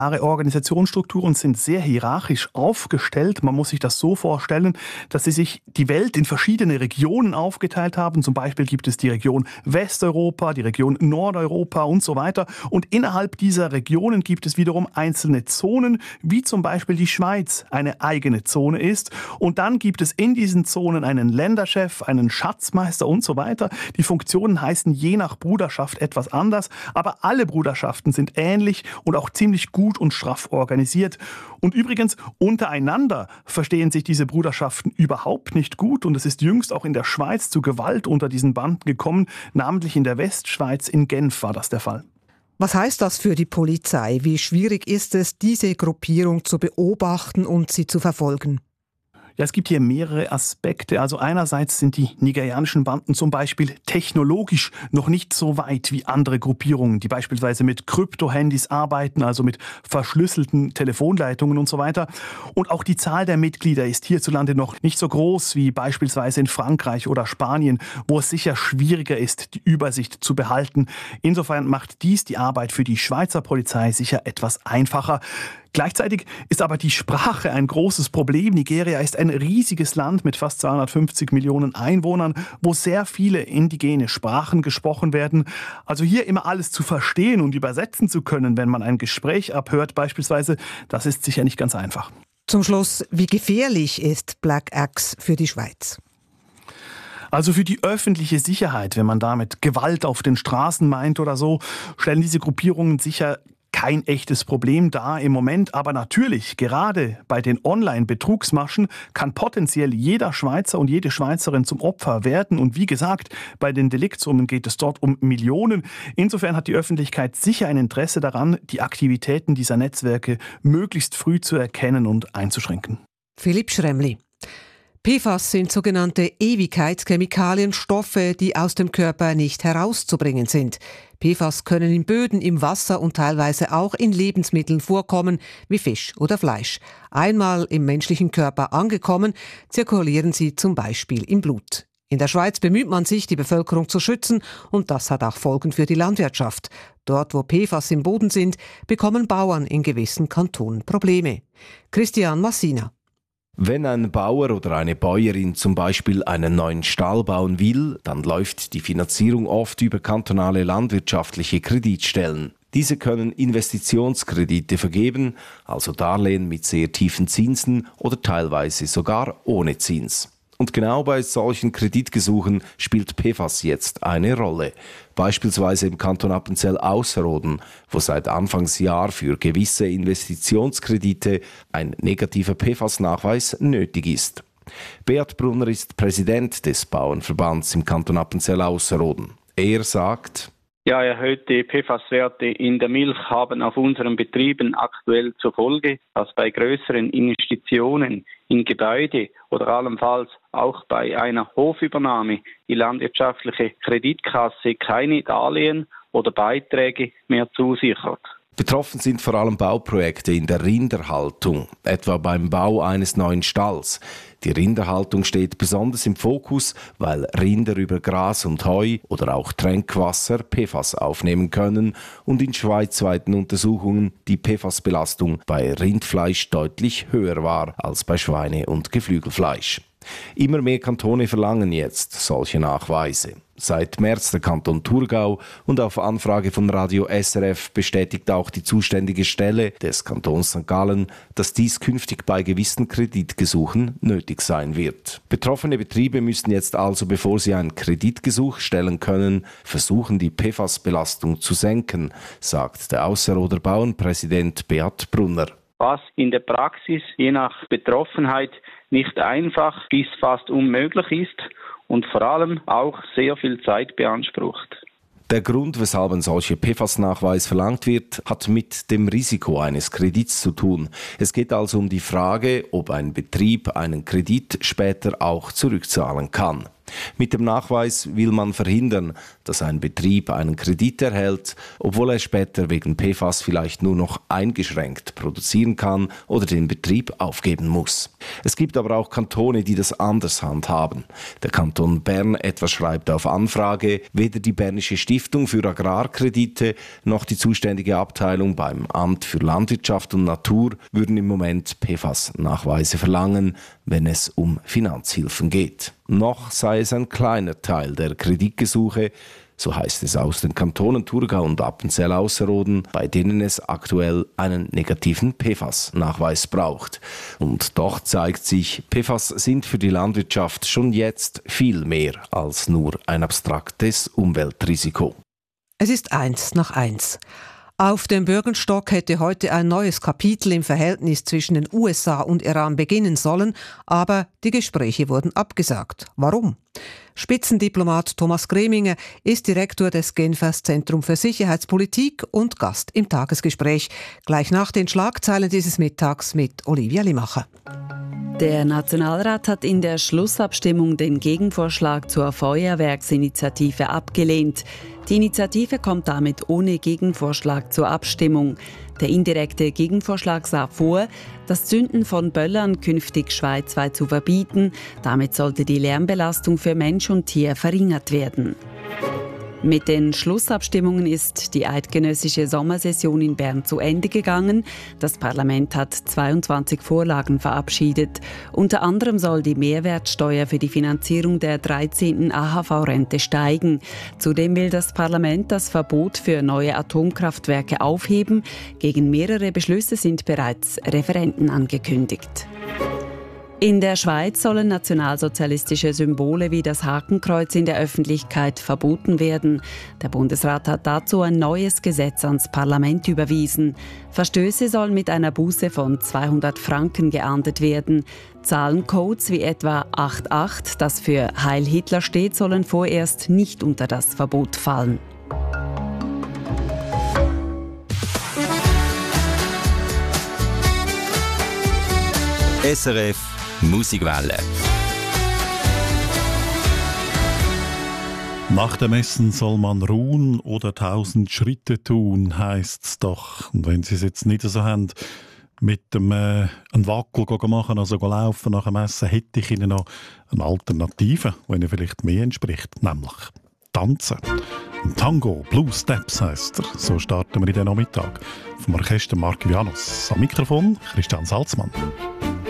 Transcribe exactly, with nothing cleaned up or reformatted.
Organisationsstrukturen sind sehr hierarchisch aufgestellt. Man muss sich das so vorstellen, dass sie sich die Welt in verschiedene Regionen aufgeteilt haben. Zum Beispiel gibt es die Region Westeuropa, die Region Nordeuropa und so weiter. Und innerhalb dieser Regionen gibt es wiederum einzelne Zonen, wie zum Beispiel die Schweiz eine eigene Zone ist. Und dann gibt es in diesen Zonen einen Länderchef, einen Schatzmeister und so weiter. Die Funktionen heißen je nach Bruderschaft etwas anders, aber alle Bruderschaften sind ähnlich und auch ziemlich gut und straff organisiert. Und übrigens, untereinander verstehen sich diese Bruderschaften überhaupt nicht gut. Und es ist jüngst auch in der Schweiz zu Gewalt unter diesen Banden gekommen. Namentlich in der Westschweiz, in Genf war das der Fall. Was heißt das für die Polizei? Wie schwierig ist es, diese Gruppierung zu beobachten und sie zu verfolgen? Ja, es gibt hier mehrere Aspekte. Also einerseits sind die nigerianischen Banden zum Beispiel technologisch noch nicht so weit wie andere Gruppierungen, die beispielsweise mit Kryptohandys arbeiten, also mit verschlüsselten Telefonleitungen und so weiter. Und auch die Zahl der Mitglieder ist hierzulande noch nicht so groß wie beispielsweise in Frankreich oder Spanien, wo es sicher schwieriger ist, die Übersicht zu behalten. Insofern macht dies die Arbeit für die Schweizer Polizei sicher etwas einfacher. Gleichzeitig ist aber die Sprache ein großes Problem. Nigeria ist ein riesiges Land mit fast zweihundertfünfzig Millionen Einwohnern, wo sehr viele indigene Sprachen gesprochen werden. Also hier immer alles zu verstehen und übersetzen zu können, wenn man ein Gespräch abhört beispielsweise, das ist sicher nicht ganz einfach. Zum Schluss, wie gefährlich ist Black Axe für die Schweiz? Also für die öffentliche Sicherheit, wenn man damit Gewalt auf den Straßen meint oder so, stellen diese Gruppierungen sicher kein echtes Problem dar im Moment, aber natürlich, gerade bei den Online-Betrugsmaschen kann potenziell jeder Schweizer und jede Schweizerin zum Opfer werden. Und wie gesagt, bei den Deliktssummen geht es dort um Millionen. Insofern hat die Öffentlichkeit sicher ein Interesse daran, die Aktivitäten dieser Netzwerke möglichst früh zu erkennen und einzuschränken. Philipp Schremli. P F A S sind sogenannte Ewigkeitschemikalien, Stoffe, die aus dem Körper nicht herauszubringen sind. P F A S können in Böden, im Wasser und teilweise auch in Lebensmitteln vorkommen, wie Fisch oder Fleisch. Einmal im menschlichen Körper angekommen, zirkulieren sie zum Beispiel im Blut. In der Schweiz bemüht man sich, die Bevölkerung zu schützen, und das hat auch Folgen für die Landwirtschaft. Dort, wo P F A S im Boden sind, bekommen Bauern in gewissen Kantonen Probleme. Christian Massina. Wenn ein Bauer oder eine Bäuerin zum Beispiel einen neuen Stall bauen will, dann läuft die Finanzierung oft über kantonale landwirtschaftliche Kreditstellen. Diese können Investitionskredite vergeben, also Darlehen mit sehr tiefen Zinsen oder teilweise sogar ohne Zins. Und genau bei solchen Kreditgesuchen spielt P F A S jetzt eine Rolle. Beispielsweise im Kanton Appenzell-Ausserrhoden, wo seit Anfangsjahr für gewisse Investitionskredite ein negativer P F A S-Nachweis nötig ist. Beat Brunner ist Präsident des Bauernverbands im Kanton Appenzell-Ausserrhoden. Er sagt: Ja, erhöhte P F A S-Werte in der Milch haben auf unseren Betrieben aktuell zur Folge, dass bei größeren Investitionen in Gebäude oder allenfalls auch bei einer Hofübernahme die landwirtschaftliche Kreditkasse keine Darlehen oder Beiträge mehr zusichert. Betroffen sind vor allem Bauprojekte in der Rinderhaltung, etwa beim Bau eines neuen Stalls. Die Rinderhaltung steht besonders im Fokus, weil Rinder über Gras und Heu oder auch Tränkwasser P F A S aufnehmen können und in schweizweiten Untersuchungen die P F A S-Belastung bei Rindfleisch deutlich höher war als bei Schweine- und Geflügelfleisch. Immer mehr Kantone verlangen jetzt solche Nachweise. Seit März der Kanton Thurgau, und auf Anfrage von Radio S R F bestätigt auch die zuständige Stelle des Kantons Sankt Gallen, dass dies künftig bei gewissen Kreditgesuchen nötig sein wird. Betroffene Betriebe müssen jetzt also, bevor sie ein Kreditgesuch stellen können, versuchen, die P F A S-Belastung zu senken, sagt der Ausserrhoder Bauernpräsident Beat Brunner. Was in der Praxis je nach Betroffenheit nicht einfach bis fast unmöglich ist und vor allem auch sehr viel Zeit beansprucht. Der Grund, weshalb ein solcher P F A S-Nachweis verlangt wird, hat mit dem Risiko eines Kredits zu tun. Es geht also um die Frage, ob ein Betrieb einen Kredit später auch zurückzahlen kann. Mit dem Nachweis will man verhindern, dass ein Betrieb einen Kredit erhält, obwohl er später wegen P F A S vielleicht nur noch eingeschränkt produzieren kann oder den Betrieb aufgeben muss. Es gibt aber auch Kantone, die das anders handhaben. Der Kanton Bern etwa schreibt auf Anfrage, weder die Bernische Stiftung für Agrarkredite noch die zuständige Abteilung beim Amt für Landwirtschaft und Natur würden im Moment P F A S-Nachweise verlangen, wenn es um Finanzhilfen geht. Noch sei es ein kleiner Teil der Kreditgesuche, so heißt es aus den Kantonen Thurgau und Appenzell-Ausserrhoden, bei denen es aktuell einen negativen P F A S-Nachweis braucht. Und doch zeigt sich, P F A S sind für die Landwirtschaft schon jetzt viel mehr als nur ein abstraktes Umweltrisiko. Es ist eins nach eins. Auf dem Bürgenstock hätte heute ein neues Kapitel im Verhältnis zwischen den U S A und Iran beginnen sollen, aber die Gespräche wurden abgesagt. Warum? Spitzendiplomat Thomas Greminger ist Direktor des Genfers Zentrum für Sicherheitspolitik und Gast im Tagesgespräch. Gleich nach den Schlagzeilen dieses Mittags mit Olivia Limacher. Der Nationalrat hat in der Schlussabstimmung den Gegenvorschlag zur Feuerwerksinitiative abgelehnt. Die Initiative kommt damit ohne Gegenvorschlag zur Abstimmung. Der indirekte Gegenvorschlag sah vor, das Zünden von Böllern künftig schweizweit zu verbieten. Damit sollte die Lärmbelastung für Mensch und Tier verringert werden. Mit den Schlussabstimmungen ist die eidgenössische Sommersession in Bern zu Ende gegangen. Das Parlament hat zweiundzwanzig Vorlagen verabschiedet. Unter anderem soll die Mehrwertsteuer für die Finanzierung der dreizehnten A H V-Rente steigen. Zudem will das Parlament das Verbot für neue Atomkraftwerke aufheben. Gegen mehrere Beschlüsse sind bereits Referenden angekündigt. In der Schweiz sollen nationalsozialistische Symbole wie das Hakenkreuz in der Öffentlichkeit verboten werden. Der Bundesrat hat dazu ein neues Gesetz ans Parlament überwiesen. Verstöße sollen mit einer Buße von zweihundert Franken geahndet werden. Zahlencodes wie etwa acht acht, das für Heil Hitler steht, sollen vorerst nicht unter das Verbot fallen. S R F Musikwelle. Nach dem Essen soll man ruhen oder tausend Schritte tun, heisst's doch. Und wenn Sie es jetzt nicht so haben, mit dem äh, einen Wackel machen, also laufen nach dem Essen, hätte ich Ihnen noch eine Alternative, die Ihnen vielleicht mehr entspricht, nämlich Tanzen. Tango, Blue Steps heisst er. So starten wir in den Nachmittag. Vom Orchester Marc Vianos. Am Mikrofon Christian Salzmann.